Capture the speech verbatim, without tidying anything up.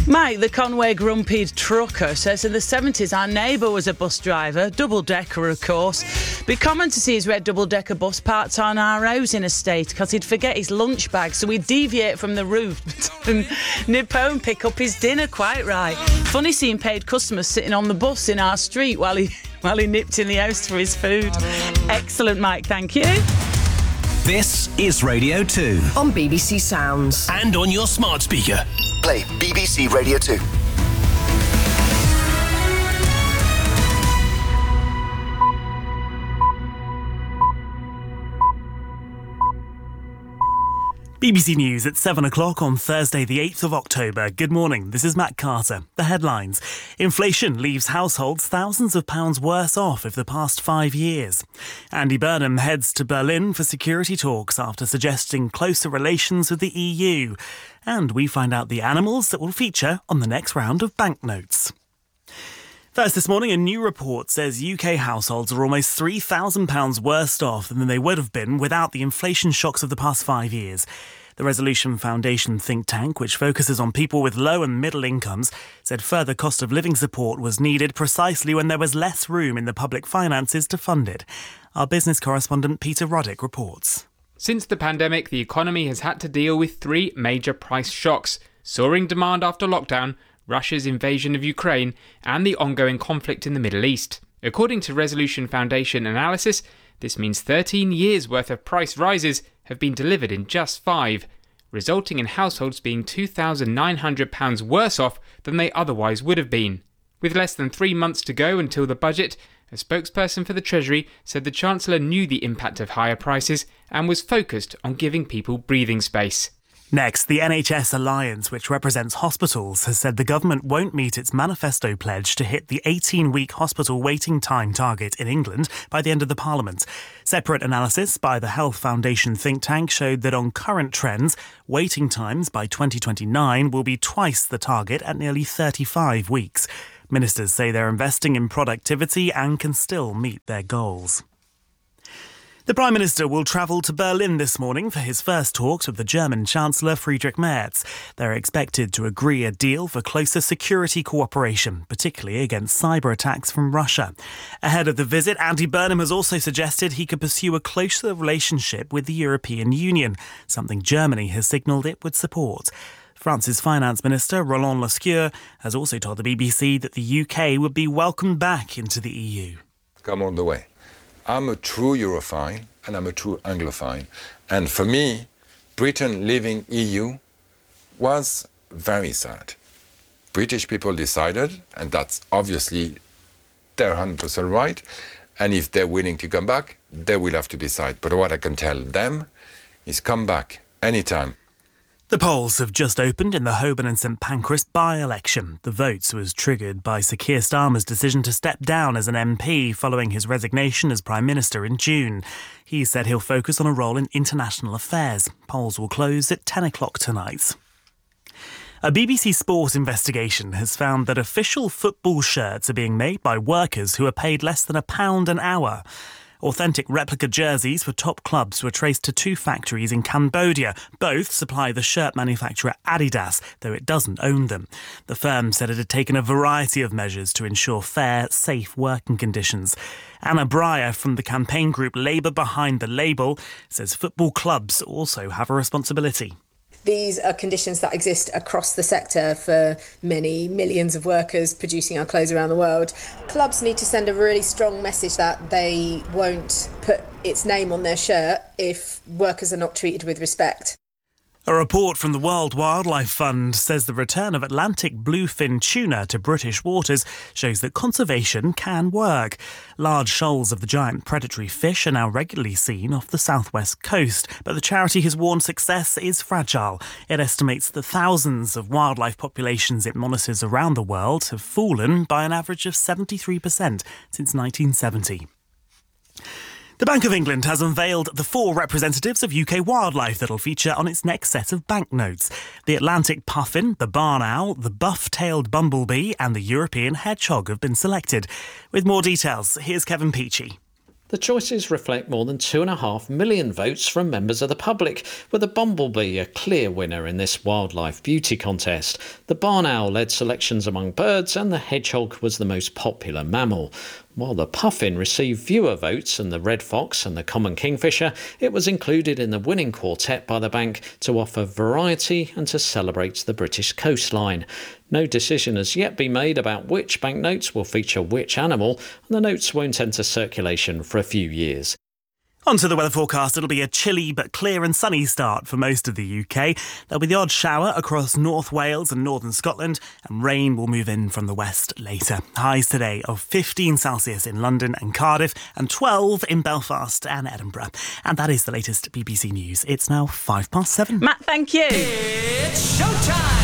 Mike, the Conway grumpy trucker, says in the seventies our neighbour was a bus driver, double-decker of course. Be common to see his red double-decker bus parked on our housing estate because he'd forget his lunch bag, so he'd deviate from the route and nip home, pick up his dinner, quite right. Funny seeing paid customers sitting on the bus in our street while he, while he nipped in the house for his food. Excellent, Mike, thank you. This is Radio two. On B B C Sounds. And on your smart speaker. Play B B C Radio two. B B C News at seven o'clock on Thursday the eighth of October. Good morning, this is Matt Carter. The headlines. Inflation leaves households thousands of pounds worse off over the past five years. Andy Burnham heads to Berlin for security talks after suggesting closer relations with the E U. And we find out the animals that will feature on the next round of banknotes. First this morning, a new report says U K households are almost three thousand pounds worse off than they would have been without the inflation shocks of the past five years. The Resolution Foundation think tank, which focuses on people with low and middle incomes, said further cost of living support was needed precisely when there was less room in the public finances to fund it. Our business correspondent Peter Roddick reports. Since the pandemic, the economy has had to deal with three major price shocks: soaring demand after lockdown, Russia's invasion of Ukraine, and the ongoing conflict in the Middle East. According to Resolution Foundation analysis, this means thirteen years' worth of price rises have been delivered in just five, resulting in households being two thousand nine hundred pounds worse off than they otherwise would have been. With less than three months to go until the budget, a spokesperson for the Treasury said the Chancellor knew the impact of higher prices and was focused on giving people breathing space. Next, the N H S Alliance, which represents hospitals, has said the government won't meet its manifesto pledge to hit the eighteen-week hospital waiting time target in England by the end of the Parliament. Separate analysis by the Health Foundation think tank showed that on current trends, waiting times by twenty twenty-nine will be twice the target at nearly thirty-five weeks. Ministers say they're investing in productivity and can still meet their goals. The Prime Minister will travel to Berlin this morning for his first talks with the German Chancellor Friedrich Merz. They're expected to agree a deal for closer security cooperation, particularly against cyber attacks from Russia. Ahead of the visit, Andy Burnham has also suggested he could pursue a closer relationship with the European Union, something Germany has signalled it would support. France's Finance Minister, Roland Lescure, has also told the B B C that the U K would be welcomed back into the E U. Come all the way. I'm a true Europhile and I'm a true Anglophile. And for me, Britain leaving E U was very sad. British people decided, and that's obviously their one hundred percent right, and if they're willing to come back, they will have to decide. But what I can tell them is come back anytime. The polls have just opened in the Holborn and St Pancras by-election. The votes was triggered by Sir Keir Starmer's decision to step down as an M P following his resignation as Prime Minister in June. He said he'll focus on a role in international affairs. Polls will close at ten o'clock tonight. A B B C Sport investigation has found that official football shirts are being made by workers who are paid less than a pound an hour. Authentic replica jerseys for top clubs were traced to two factories in Cambodia. Both supply the shirt manufacturer Adidas, though it doesn't own them. The firm said it had taken a variety of measures to ensure fair, safe working conditions. Anna Breyer from the campaign group Labour Behind the Label says football clubs also have a responsibility. These are conditions that exist across the sector for many millions of workers producing our clothes around the world. Clubs need to send a really strong message that they won't put its name on their shirt if workers are not treated with respect. A report from the World Wildlife Fund says the return of Atlantic bluefin tuna to British waters shows that conservation can work. Large shoals of the giant predatory fish are now regularly seen off the southwest coast, but the charity has warned success is fragile. It estimates that thousands of wildlife populations it monitors around the world have fallen by an average of seventy-three percent since nineteen seventy. The Bank of England has unveiled the four representatives of U K wildlife that'll feature on its next set of banknotes. The Atlantic puffin, the barn owl, the buff-tailed bumblebee and the European hedgehog have been selected. With more details, here's Kevin Peachy. The choices reflect more than two and a half million votes from members of the public, with the bumblebee a clear winner in this wildlife beauty contest. The barn owl led selections among birds, and the hedgehog was the most popular mammal. While the puffin received fewer votes than the red fox and the common kingfisher, it was included in the winning quartet by the bank to offer variety and to celebrate the British coastline. No decision has yet been made about which banknotes will feature which animal, and the notes won't enter circulation for a few years. On to the weather forecast. It'll be a chilly but clear and sunny start for most of the U K. There'll be the odd shower across North Wales and northern Scotland, and rain will move in from the west later. Highs today of fifteen Celsius in London and Cardiff and twelve in Belfast and Edinburgh. And that is the latest B B C News. It's now five past seven. Matt, thank you. It's showtime!